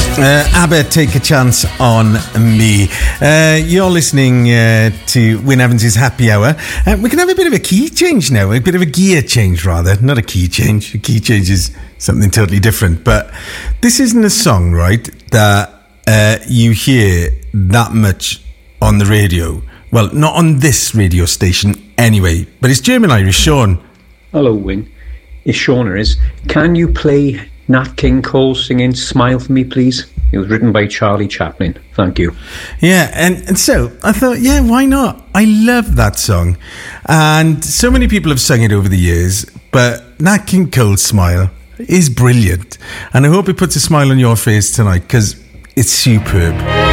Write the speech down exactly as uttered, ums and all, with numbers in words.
Uh, ABBA, Take a Chance on Me. Uh, you're listening uh, to Wyn Evans' Happy Hour. Uh, we can have a bit of a key change now, a bit of a gear change rather, not a key change. A key change is something totally different. But this isn't a song, right, that uh, you hear that much on the radio. Well, not on this radio station anyway, but it's German-Irish. Sean. Hello, Wyn. It's Shauna is. Can you play Nat King Cole singing Smile for Me, please? It was written by Charlie Chaplin. Thank you. Yeah, and, and so I thought, yeah, why not? I love that song. And so many people have sung it over the years, but Nat King Cole's Smile is brilliant. And I hope it puts a smile on your face tonight, because it's superb.